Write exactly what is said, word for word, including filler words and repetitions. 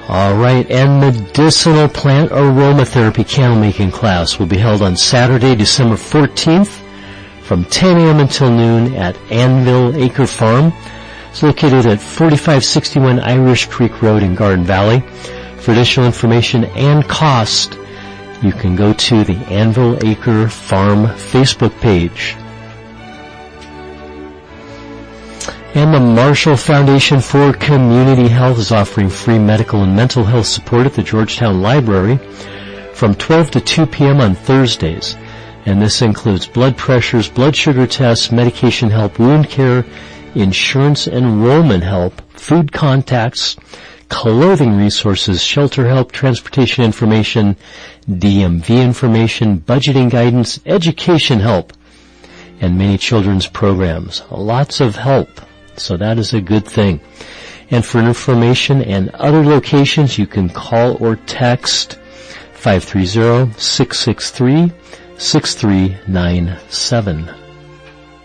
All right, and medicinal plant aromatherapy candle making class will be held on Saturday, December fourteenth from ten a.m. until noon at Anvil Acre Farm. It's located at forty-five sixty-one Irish Creek Road in Garden Valley. For additional information and cost, you can go to the Anvil Acre Farm Facebook page. And the Marshall Foundation for Community Health is offering free medical and mental health support at the Georgetown Library from twelve to two p.m. on Thursdays. And this includes blood pressures, blood sugar tests, medication help, wound care, insurance enrollment help, food contacts, clothing resources, shelter help, transportation information, D M V information, budgeting guidance, education help, and many children's programs. Lots of help. So that is a good thing. And for information and other locations, you can call or text five three zero, six six three, six three nine seven.